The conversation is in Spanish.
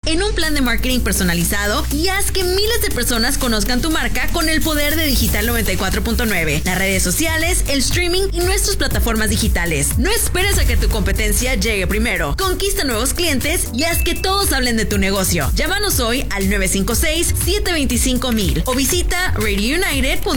en un plan de marketing personalizado y haz que miles de personas conozcan tu marca con el poder de Digital 94.9, las redes sociales, el streaming y nuestras plataformas digitales. No esperes a que tu competencia llegue primero. Conquista nuevos clientes y haz que todos hablen de tu negocio. Llámanos hoy al 956-725-1000 o visita radiounited.com.